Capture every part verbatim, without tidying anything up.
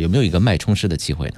有没有一个脉冲式的机会呢？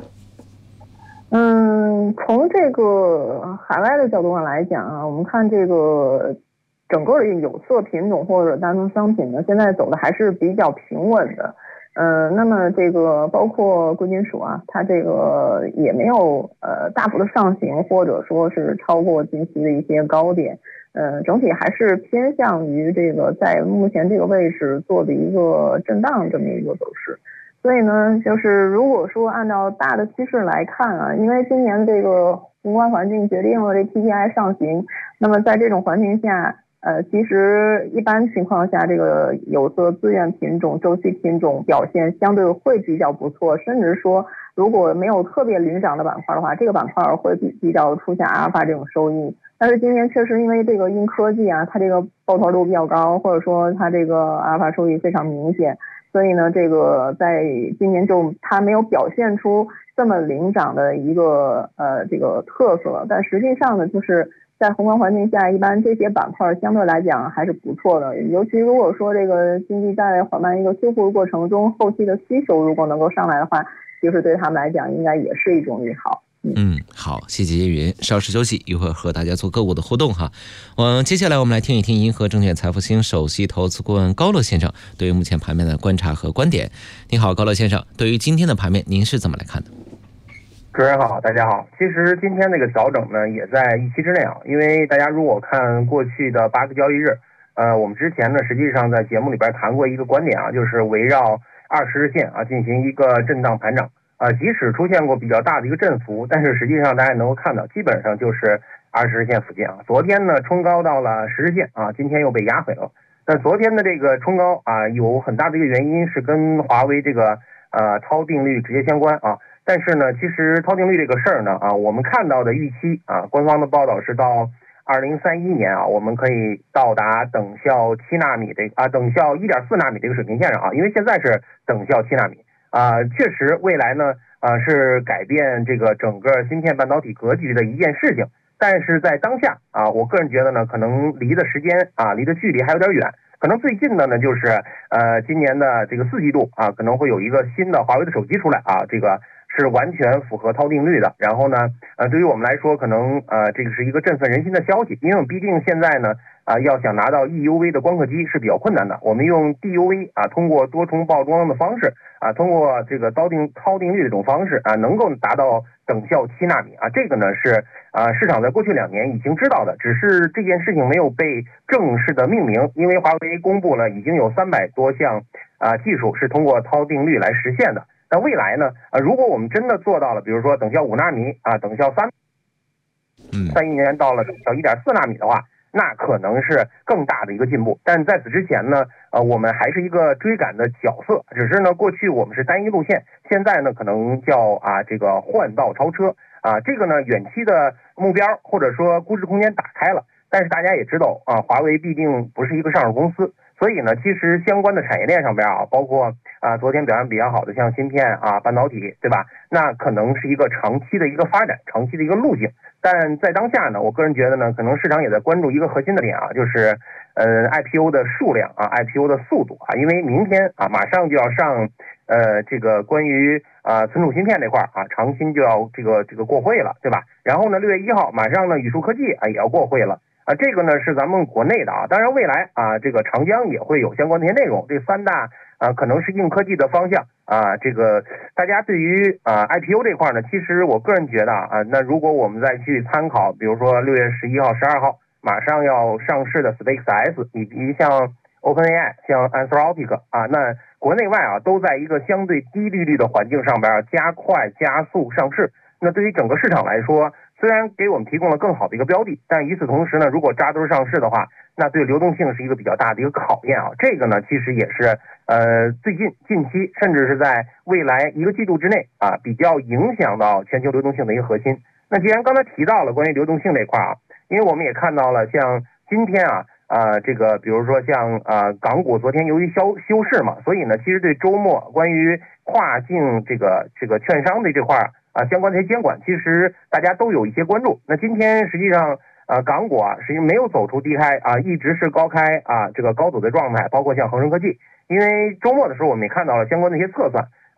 嗯，从这个海外的角度上来讲啊，我们看这个整个的有色品种或者大宗商品呢，现在走的还是比较平稳的。呃，那么这个包括贵金属啊，它这个也没有呃大幅的上行，或者说是超过近期的一些高点。呃，整体还是偏向于这个在目前这个位置做的一个震荡这么一个走势。所以呢，就是如果说按照大的趋势来看啊，因为今年这个宏观环境决定了这 P P I 上行，那么在这种环境下，呃，其实一般情况下，这个有色资源品种、周期品种表现相对会比较不错，甚至说如果没有特别领涨的板块的话，这个板块会比比较出现阿尔法这种收益。但是今年确实因为这个硬科技啊，它这个抱团度比较高，或者说它这个阿尔法收益非常明显，所以呢，这个在今年就它没有表现出这么领涨的一个呃这个特色。但实际上呢，就是在宏观环境下，一般这些板块相对来讲还是不错的。尤其如果说这个经济在缓慢一个修复的过程中，后期的需求如果能够上来的话，其实对他们来讲应该也是一种利好。 嗯，好，谢谢叶云，稍事休息，一会儿和大家做个股的互动哈。嗯，接下来我们来听一听银河证券财富星首席投资顾问高乐先生对于目前盘面的观察和观点。你好，高乐先生，对于今天的盘面，您是怎么来看的？ 主持人好，大家好。其实今天这个调整呢，也在预期之内啊。因为大家如果看过去的八个交易日，呃，我们之前呢，实际上在节目里边谈过一个观点啊，就是围绕二十日线啊进行一个震荡盘涨。啊，即使出现过比较大的一个振幅，但是实际上大家能够看到，基本上就是二十日线附近啊。昨天呢冲高到了十日线啊，今天又被压回了。那昨天的这个冲高啊，有很大的一个原因是跟华为这个呃超定律直接相关啊。但是呢，其实超定律这个事儿呢啊，我们看到的预期啊，官方的报道是到二零三一年啊，我们可以到达等效七纳米这啊等效一点四纳米这个水平线上啊，因为现在是等效七纳米。啊，确实，未来呢，啊是改变这个整个芯片半导体格局的一件事情。但是在当下啊，我个人觉得呢，可能离的时间啊，离的距离还有点远。可能最近的呢，就是呃今年的这个四季度啊，可能会有一个新的华为的手机出来啊，这个是完全符合超定律的。然后呢，呃，对于我们来说，可能呃这个是一个振奋人心的消息，因为我们毕竟现在呢。啊，要想拿到 E U V 的光刻机是比较困难的。我们用 D U V 啊，通过多重曝光的方式啊，通过这个超定超定律这种方式啊，能够达到等效七纳米啊。这个呢是啊，市场在过去两年已经知道的，只是这件事情没有被正式的命名。因为华为公布了已经有三百多项啊技术是通过超定律来实现的。那未来呢啊，如果我们真的做到了，比如说等效五纳米啊，等效三， 嗯， 三一年到了等效一点四纳米的话。那可能是更大的一个进步，但在此之前呢，呃，我们还是一个追赶的角色，只是呢，过去我们是单一路线，现在呢，可能叫啊这个换道超车啊，这个呢，远期的目标或者说估值空间打开了，但是大家也知道啊，华为必定不是一个上市公司，所以呢，其实相关的产业链上边啊，包括啊昨天表现比较好的像芯片啊、半导体，对吧？那可能是一个长期的一个发展，长期的一个路径。但在当下呢，我个人觉得呢，可能市场也在关注一个核心的点啊，就是呃 I P O 的数量啊 ，I P O 的速度啊，因为明天啊马上就要上呃这个关于啊存储芯片这块啊，长芯就要这个这个过会了，对吧？然后呢，六月一号马上呢宇树科技啊也要过会了。啊，这个呢是咱们国内的啊，当然未来啊，这个长江也会有相关的一些内容。这三大啊，可能是硬科技的方向啊。这个大家对于啊 I P O 这块呢，其实我个人觉得啊，那如果我们再去参考，比如说六月十一号、十二号马上要上市的 SpaceX， 以及像 OpenAI、像 Anthropic 啊，那国内外啊都在一个相对低利率的环境上边加快加速上市。那对于整个市场来说，虽然给我们提供了更好的一个标的，但与此同时呢，如果扎堆上市的话，那对流动性是一个比较大的一个考验啊。这个呢，其实也是呃最近近期，甚至是在未来一个季度之内啊，比较影响到全球流动性的一个核心。那既然刚才提到了关于流动性这块啊，因为我们也看到了像今天啊啊、呃、这个比如说像啊、呃、港股昨天由于休休市嘛，所以呢，其实对周末关于跨境这个这个券商的这块啊，相关的一些监管，其实大家都有一些关注。那今天实际上，呃，港股啊，实际没有走出低开啊，一直是高开啊，这个高走的状态，包括像恒生科技，因为周末的时候我们也看到了相关的一些测算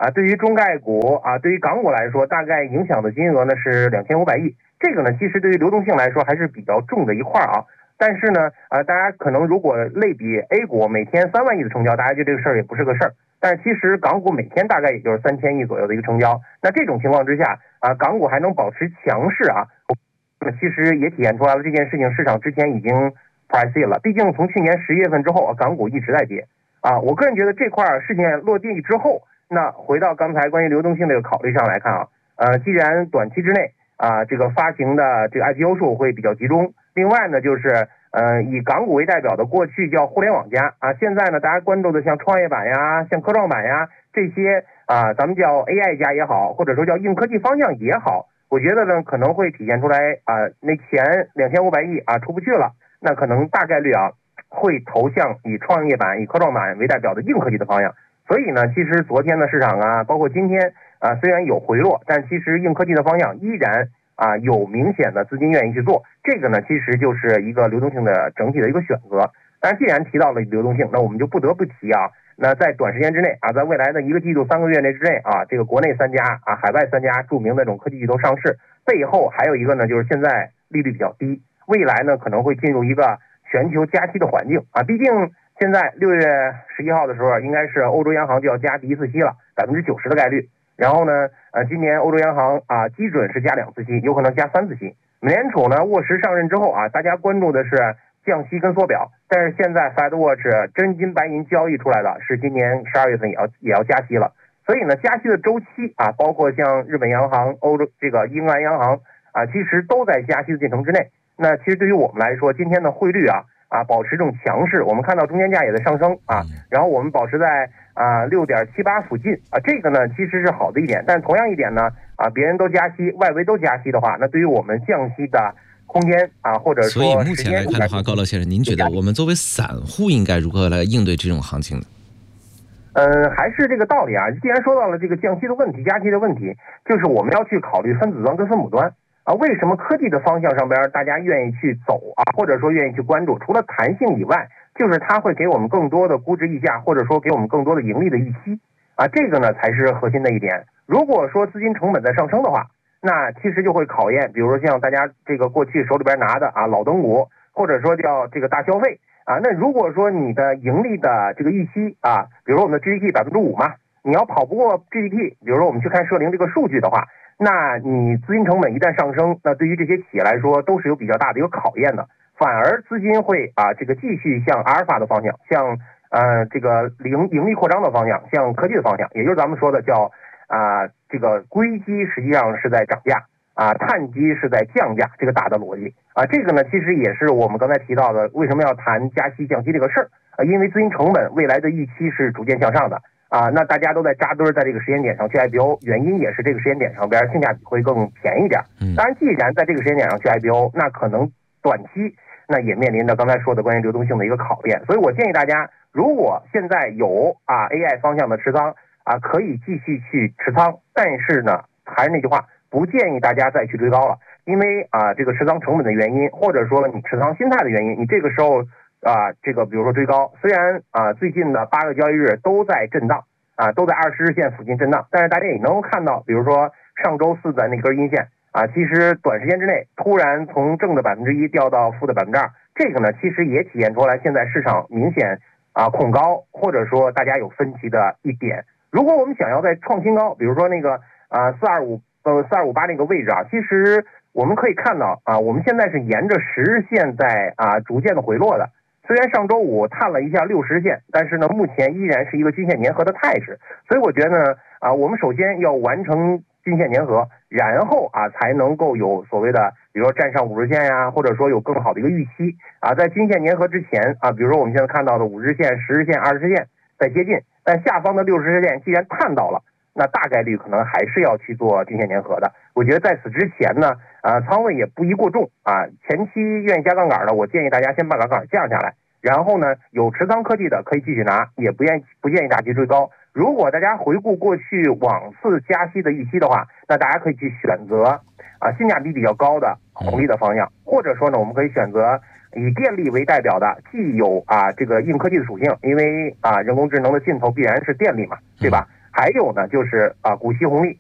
啊，对于中概股啊，对于港股来说，大概影响的金额呢是两千五百亿。这个呢，其实对于流动性来说还是比较重的一块啊。但是呢，呃，大家可能如果类比 A 股每天三万亿的成交，大家觉得这个事儿也不是个事儿。但是其实港股每天大概也就是三千亿左右的一个成交。那这种情况之下啊，港股还能保持强势啊，其实也体现出来了这件事情，市场之前已经 price in 了。毕竟从去年十一月份之后，港股一直在跌啊。我个人觉得这块事件落地之后，那回到刚才关于流动性这个考虑上来看啊，呃，既然短期之内啊这个发行的这个 I P O 数会比较集中，另外呢就是呃以港股为代表的过去叫互联网加啊，现在呢大家关注的像创业板呀、像科创板呀这些啊，咱们叫 A I 加也好，或者说叫硬科技方向也好。我觉得呢，可能会体现出来啊、呃，那钱两千五百亿啊出不去了，那可能大概率啊会投向以创业板、以科创板为代表的硬科技的方向。所以呢，其实昨天的市场啊，包括今天啊，虽然有回落，但其实硬科技的方向依然啊有明显的资金愿意去做。这个呢，其实就是一个流动性的整体的一个选择。但是既然提到了流动性，那我们就不得不提啊。那在短时间之内啊，在未来的一个季度、三个月内之内啊，这个国内三家啊、海外三家著名的这种科技巨头上市，背后还有一个呢，就是现在利率比较低，未来呢可能会进入一个全球加息的环境啊。毕竟现在六月十一号的时候，应该是欧洲央行就要加第一次息了，百分之九十的概率。然后呢，呃，今年欧洲央行啊基准是加两次息，有可能加三次息。美联储呢沃什上任之后啊，大家关注的是降息跟缩表，但是现在 Fed Watch 真金白银交易出来的是今年十二月份也要也要加息了，所以呢，加息的周期啊，包括像日本央行、欧洲这个英格兰央行啊，其实都在加息的进程之内。那其实对于我们来说，今天的汇率啊啊保持这种强势，我们看到中间价也在上升啊，然后我们保持在啊六点七八附近啊，这个呢其实是好的一点，但同样一点呢啊，别人都加息，外围都加息的话，那对于我们降息的空间啊，或者说， 所以目前来看的话，高乐先生，您觉得我们作为散户应该如何来应对这种行情呢？ 呃，还是这个道理啊。既然说到了这个降息的问题、加息的问题，就是我们要去考虑分子端跟分母端啊。为什么科技的方向上边大家愿意去走啊，或者说愿意去关注？除了弹性以外，就是它会给我们更多的估值溢价，或者说给我们更多的盈利的预期啊。这个呢才是核心的一点。如果说资金成本在上升的话，那其实就会考验，比如说像大家这个过去手里边拿的啊老灯股，或者说叫这个大消费啊。那如果说你的盈利的这个预期啊，比如说我们的 G D P 百分之五嘛，你要跑不过 G D P， 比如说我们去看社零这个数据的话，那你资金成本一旦上升，那对于这些企业来说都是有比较大的一个考验的。反而资金会啊这个继续向阿尔法的方向，向呃这个盈盈利扩张的方向，向科技的方向，也就是咱们说的叫。啊，这个硅基实际上是在涨价啊，碳基是在降价，这个大的逻辑啊，这个呢其实也是我们刚才提到的，为什么要谈加息降息这个事儿啊？因为资金成本未来的预期是逐渐向上的啊，那大家都在扎堆在这个时间点上去 I P O， 原因也是这个时间点上边性价比会更便宜点。当然，既然在这个时间点上去 I P O， 那可能短期那也面临着刚才说的关于流动性的一个考验，所以我建议大家，如果现在有啊 A I 方向的持仓。啊，可以继续去持仓，但是呢，还是那句话，不建议大家再去追高了，因为啊，这个持仓成本的原因，或者说你持仓心态的原因，你这个时候啊，这个比如说追高，虽然啊最近的八个交易日都在震荡啊，都在二十日线附近震荡，但是大家也能够看到，比如说上周四的那根阴线啊，其实短时间之内突然从正的百分之一掉到负的百分之二，这个呢，其实也体现出来现在市场明显啊恐高，或者说大家有分歧的一点。如果我们想要再创新高，比如说那个啊四二五呃四二五八那个位置啊，其实我们可以看到啊，我们现在是沿着十日线在啊逐渐的回落的。虽然上周五探了一下六十日线，但是呢，目前依然是一个均线粘合的态势。所以我觉得呢啊，我们首先要完成均线粘合，然后啊才能够有所谓的，比如说站上五日线呀、啊，或者说有更好的一个预期啊。在均线粘合之前啊，比如说我们现在看到的五日线、十日线、二十日线在接近。但下方的六十日线既然探到了，那大概率可能还是要去做均线粘合的。我觉得在此之前呢，啊、呃，仓位也不宜过重啊。前期愿意加杠杆的，我建议大家先把杠杆降下来，然后呢，有持仓科技的可以继续拿，也不愿不建议大家去追高。如果大家回顾过去往次加息的预期的话，那大家可以去选择啊性价比比较高的红利的方向，或者说呢，我们可以选择。以电力为代表的，既有啊这个硬科技的属性，因为啊人工智能的尽头必然是电力嘛，对吧？ 还有呢就是啊股息红利。